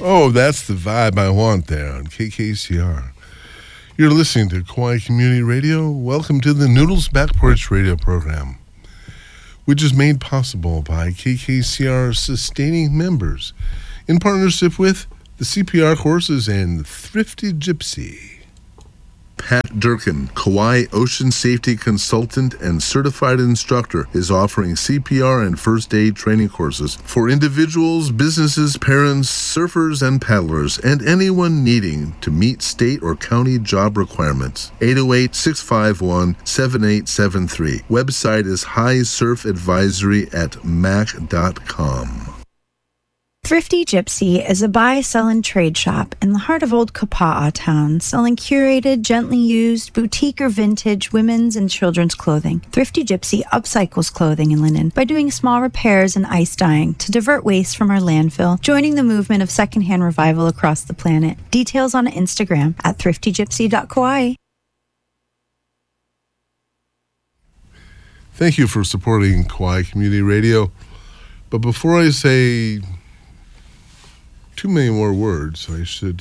Oh, that's the vibe I want there on KKCR. You're listening to Kauai Community Radio. Welcome to the Noodles Back Porch Radio program, which is made possible by KKCR sustaining members in partnership with the CPR courses and Thrifty Gypsy. Pat Durkin, Kauai Ocean Safety Consultant and Certified Instructor, is offering CPR and first aid training courses for individuals, businesses, parents, surfers, and paddlers, and anyone needing to meet state or county job requirements. 808-651-7873. Website is highsurfadvisory@mac.com. Thrifty Gypsy is a buy, sell, and trade shop in the heart of Old Kapa'a Town, selling curated, gently used, boutique or vintage women's and children's clothing. Thrifty Gypsy upcycles clothing and linen by doing small repairs and ice dyeing to divert waste from our landfill, joining the movement of secondhand revival across the planet. Details on Instagram at thriftygypsy.kauai. Thank you for supporting Kauai Community Radio. But before I say too many more words, I should,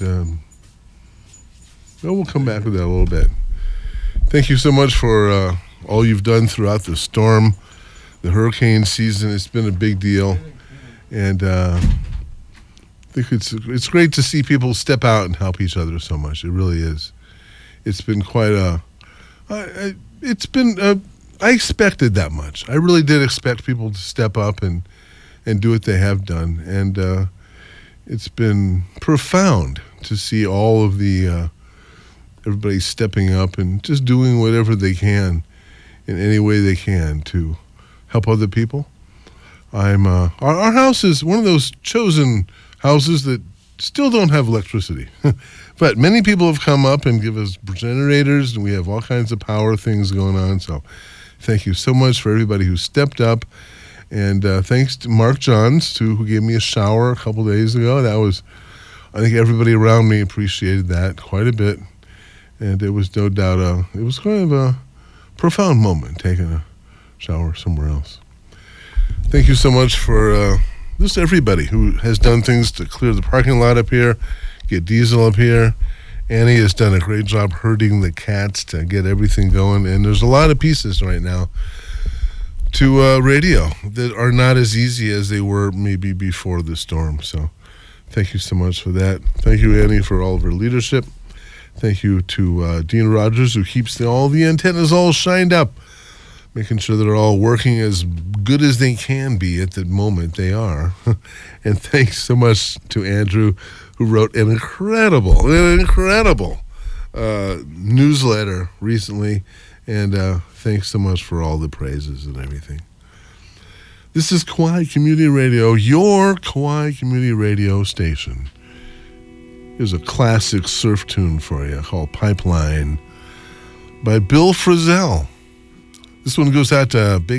we'll come back to that a little bit. Thank you so much for all you've done throughout the storm, the hurricane season. It's been a big deal. And I think it's great to see people step out and help each other so much. It really is. It's been quite I expected that much. I really did expect people to step up and do what they have done. And it's been profound to see all of the everybody stepping up and just doing whatever they can in any way they can to help other people. Our house is one of those chosen houses that still don't have electricity. But many people have come up and give us generators, and we have all kinds of power things going on. So thank you so much for everybody who stepped up. And thanks to Mark Johns, who gave me a shower a couple days ago. I think everybody around me appreciated that quite a bit. And it was no doubt it was kind of a profound moment, taking a shower somewhere else. Thank you so much for just everybody who has done things to clear the parking lot up here, get diesel up here. Annie has done a great job herding the cats to get everything going. And there's a lot of pieces right now to radio that are not as easy as they were maybe before the storm. So thank you so much for that. Thank you, Annie, for all of her leadership. Thank you to Dean Rogers, who keeps all the antennas all shined up, making sure that they're all working as good as they can be at the moment they are. And thanks so much to Andrew, who wrote an incredible newsletter recently. And thanks so much for all the praises and everything. This is Kauai Community Radio, your Kauai Community Radio station. Here's a classic surf tune for you called Pipeline by Bill Frisell. This one goes out to Big